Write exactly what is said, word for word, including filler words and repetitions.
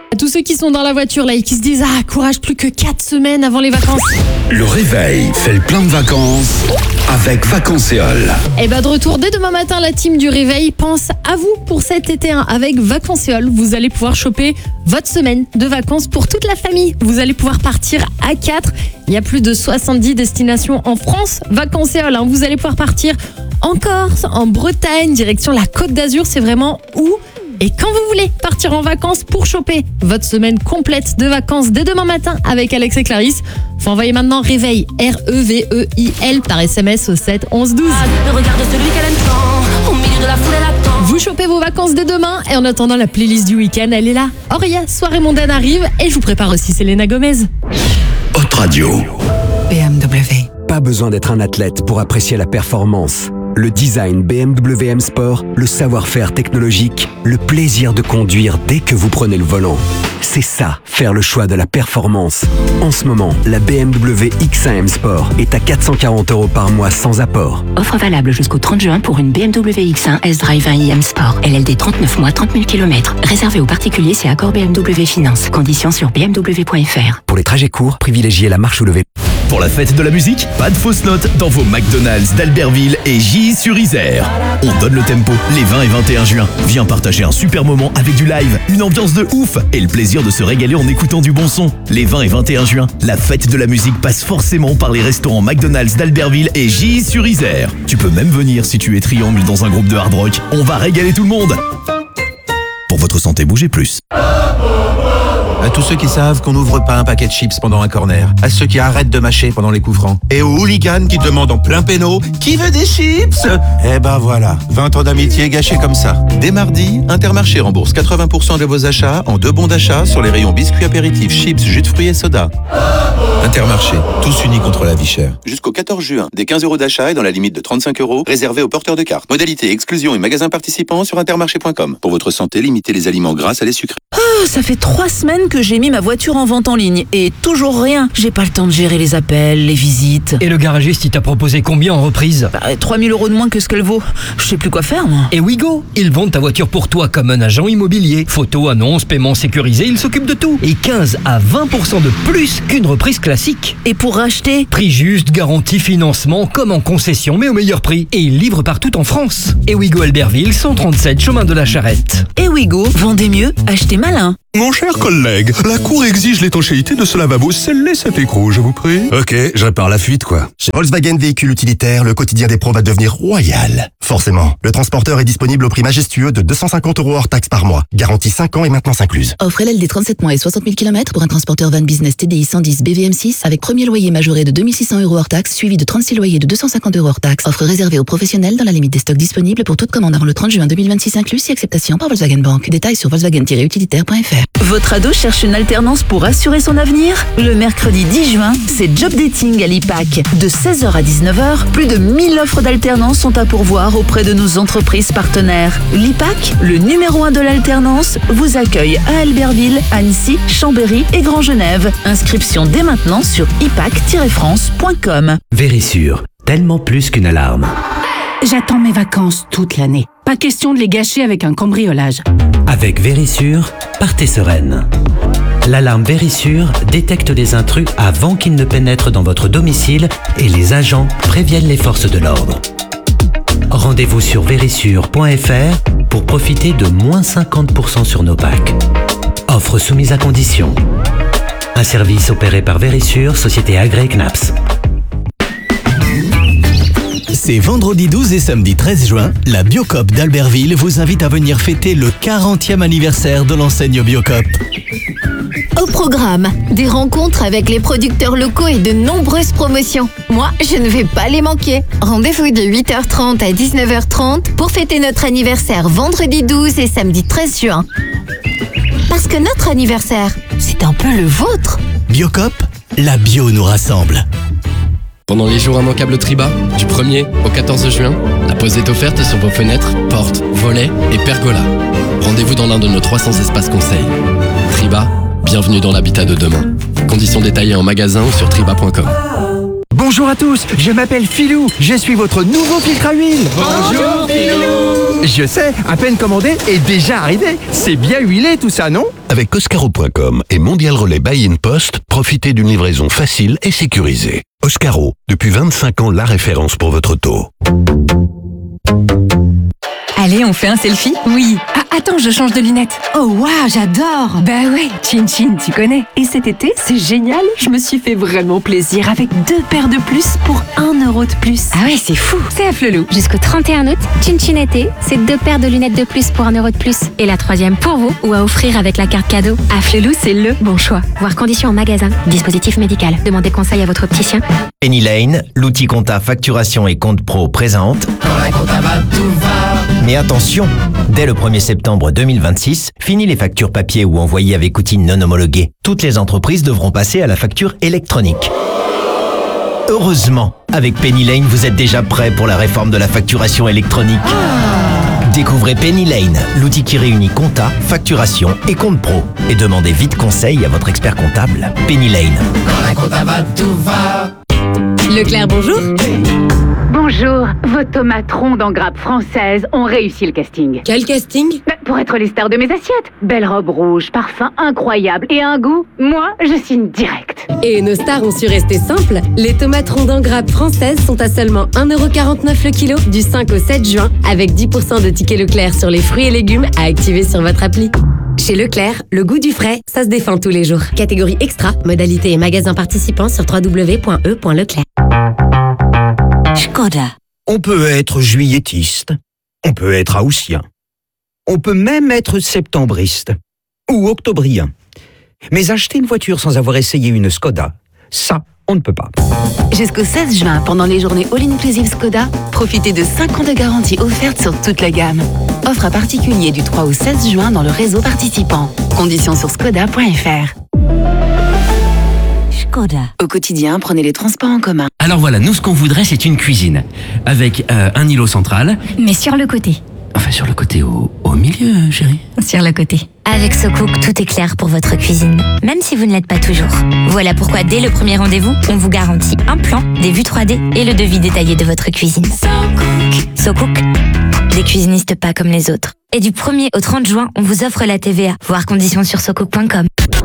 À tous ceux qui sont dans la voiture là et qui se disent ah courage, plus que quatre semaines avant les vacances. Le réveil fait le plein de vacances avec Vacancéol. Et bah de retour dès demain matin, la team du réveil pense à vous pour cet été hein, avec Vacancéol. Vous allez pouvoir choper votre semaine de vacances pour toute la famille. Vous allez pouvoir partir à quatre. Il y a plus de soixante-dix destinations en France. Vacancéol, hein, vous allez pouvoir partir en Corse, en Bretagne, direction la Côte d'Azur. C'est vraiment où et quand vous voulez partir en vacances pour choper votre semaine complète de vacances dès demain matin avec Alex et Clarisse. Faut envoyer maintenant réveil R E V E I L par S M S au sept onze douze. Vous chopez vos vacances dès demain et en attendant la playlist du week-end, elle est là. Oria, soirée mondaine arrive et je vous prépare aussi Selena Gomez. Hot Radio. B M W. Pas besoin d'être un athlète pour apprécier la performance. Le design B M W M Sport, le savoir-faire technologique, le plaisir de conduire dès que vous prenez le volant. C'est ça, faire le choix de la performance. En ce moment, la B M W X un M Sport est à quatre cent quarante euros par mois sans apport. Offre valable jusqu'au trente juin pour une B M W X un S-Drive un i M Sport. L L D trente-neuf mois, trente mille kilomètres. Réservé aux particuliers, c'est accord B M W Finance. Conditions sur b m w point f r. Pour les trajets courts, privilégiez la marche ou le vélo. Pour la fête de la musique, pas de fausses notes dans vos McDonald's d'Albertville et J-sur-Isère. On donne le tempo les vingt et vingt et un juin. Viens partager un super moment avec du live, une ambiance de ouf et le plaisir de se régaler en écoutant du bon son. Les vingt et vingt et un juin, la fête de la musique passe forcément par les restaurants McDonald's d'Albertville et J-sur-Isère. Tu peux même venir si tu es triangle dans un groupe de hard rock. On va régaler tout le monde. Pour votre santé, bougez plus. À tous ceux qui savent qu'on n'ouvre pas un paquet de chips pendant un corner. À ceux qui arrêtent de mâcher pendant les coups francs. Et aux hooligans qui demandent en plein péno « Qui veut des chips ?» Eh ben voilà, vingt ans d'amitié gâchés comme ça. Dès mardi, Intermarché rembourse quatre-vingts pour cent de vos achats en deux bons d'achat sur les rayons biscuits apéritifs, chips, jus de fruits et soda. Intermarché, tous unis contre la vie chère. Jusqu'au quatorze juin, des quinze euros d'achat et dans la limite de trente-cinq euros, réservés aux porteurs de cartes. Modalité, exclusion et magasins participants sur intermarché point com. Pour votre santé, limitez les aliments gras à les sucrés. Oh, ça fait trois semaines que j'ai mis ma voiture en vente en ligne et toujours rien. J'ai pas le temps de gérer les appels, les visites. Et le garagiste, il t'a proposé combien en reprise? Bah, trois mille euros de moins que ce qu'elle vaut. Je sais plus quoi faire, moi. Et Wigo, ils vendent ta voiture pour toi comme un agent immobilier. Photos, annonces, paiement sécurisé, ils s'occupent de tout. Et quinze à vingt pour cent de plus qu'une reprise classique. Et pour racheter? Prix juste, garantie, financement, comme en concession, mais au meilleur prix. Et ils livrent partout en France. Et Wigo Albertville, cent trente-sept, chemin de la Charrette. Et Wigo, vendez mieux, achetez malin. Mon cher collègue, la Cour exige l'étanchéité de ce lavabo. Scellez cet écrou, je vous prie. Ok, je répare la fuite, quoi. Chez Volkswagen Véhicules Utilitaires, le quotidien des pros va devenir royal. Forcément, le transporteur est disponible au prix majestueux de deux cent cinquante euros hors taxe par mois. Garantie cinq ans et maintenance incluse. Offre L L D trente-sept mois et soixante mille kilomètres pour un transporteur van business T D I cent dix B V M six avec premier loyer majoré de deux mille six cents euros hors taxe, suivi de trente-six loyers de deux cent cinquante euros hors taxe. Offre réservée aux professionnels dans la limite des stocks disponibles pour toute commande avant le trente juin deux mille vingt-six inclus si acceptation par Volkswagen Bank. Détails sur volkswagen tiret utilitaire point f r. Votre ado cherche une alternance pour assurer son avenir? Le mercredi dix juin, c'est Job Dating à l'I P A C. De seize heures à dix-neuf heures, plus de mille offres d'alternance sont à pourvoir auprès de nos entreprises partenaires. L'I P A C, le numéro un de l'alternance, vous accueille à Albertville, Annecy, Chambéry et Grand Genève. Inscription dès maintenant sur i p a c tiret france point com. Vérissure, tellement plus qu'une alarme. J'attends mes vacances toute l'année. Pas question de les gâcher avec un cambriolage. Avec Vérissure, partez sereine. L'alarme Vérissure détecte les intrus avant qu'ils ne pénètrent dans votre domicile et les agents préviennent les forces de l'ordre. Rendez-vous sur vérissure point f r pour profiter de moins cinquante pour cent sur nos packs. Offre soumise à condition. Un service opéré par Vérissure, société agréée C N A P S. C'est vendredi douze et samedi treize juin, la Biocoop d'Albertville vous invite à venir fêter le quarantième anniversaire de l'enseigne Biocoop. Au programme, des rencontres avec les producteurs locaux et de nombreuses promotions. Moi, je ne vais pas les manquer. Rendez-vous de huit heures trente à dix-neuf heures trente pour fêter notre anniversaire vendredi douze et samedi treize juin. Parce que notre anniversaire, c'est un peu le vôtre. Biocoop, la bio nous rassemble. Pendant les jours immanquables Triba, du premier au quatorze juin, la pause est offerte sur vos fenêtres, portes, volets et pergolas. Rendez-vous dans l'un de nos trois cents espaces conseils. Triba, bienvenue dans l'habitat de demain. Conditions détaillées en magasin ou sur triba point com. Bonjour. Bonjour à tous, je m'appelle Philou, je suis votre nouveau filtre à huile. Bonjour Philou. Je sais, à peine commandé et déjà arrivé. C'est bien huilé tout ça, non? Avec Oscaro point com et Mondial Relais Buy in Post, profitez d'une livraison facile et sécurisée. Oscaro, depuis vingt-cinq ans la référence pour votre auto. Allez, on fait un selfie? Oui. Ah, attends, je change de lunettes. Oh waouh, j'adore. Bah ouais, Chin Chin, tu connais. Et cet été, c'est génial, je me suis fait vraiment plaisir avec deux paires de plus pour un euro de plus. Ah ouais, c'est fou. C'est à Flelou. Jusqu'au trente et un août, Chin Chin été, c'est deux paires de lunettes de plus pour un euro de plus. Et la troisième pour vous ou à offrir avec la carte cadeau. À Flelou, c'est le bon choix. Voir conditions en magasin. Dispositif médical. Demandez conseil à votre opticien. Penny Lane, l'outil compta facturation et compte pro présente. Quand la compta va, tout va. Mais attention, dès le premier septembre deux mille vingt-six, fini les factures papier ou envoyées avec outils non homologués. Toutes les entreprises devront passer à la facture électronique. Heureusement, avec Penny Lane, vous êtes déjà prêt pour la réforme de la facturation électronique. Découvrez Penny Lane, l'outil qui réunit compta, facturation et compte pro. Et demandez vite conseil à votre expert comptable. Penny Lane. Quand la compta va, tout va. Leclerc, bonjour. Bonjour, vos tomates rondes en grappe française ont réussi le casting. Quel casting? Bah, pour être les stars de mes assiettes. Belle robe rouge, parfum incroyable et un goût, moi, je signe direct. Et nos stars ont su rester simples. Les tomates rondes en grappe françaises sont à seulement un euro quarante-neuf le kilo du cinq au sept juin avec dix pour cent de tickets Leclerc sur les fruits et légumes à activer sur votre appli. Chez Leclerc, le goût du frais, ça se défend tous les jours. Catégorie extra, modalité et magasin participants sur w w w point e point leclerc. Skoda. On peut être juilletiste, on peut être haussien, on peut même être septembriste ou octobrien. Mais acheter une voiture sans avoir essayé une Skoda, ça, on ne peut pas. Jusqu'au seize juin, pendant les journées All-Inclusive Skoda, profitez de cinq ans de garantie offerte sur toute la gamme. Offre à particulier du trois au seize juin dans le réseau participant. Conditions sur skoda point f r. Skoda. Au quotidien, prenez les transports en commun. Alors voilà, nous ce qu'on voudrait c'est une cuisine, avec euh, un îlot central. Mais sur le côté. Enfin sur le côté, au, au milieu chérie. Sur le côté. Avec SoCook, tout est clair pour votre cuisine, même si vous ne l'êtes pas toujours. Voilà pourquoi dès le premier rendez-vous, on vous garantit un plan, des vues trois D et le devis détaillé de votre cuisine. SoCook. SoCook. Des cuisinistes pas comme les autres. Et du premier au trente juin, on vous offre la T V A. Voir conditions sur socook point com.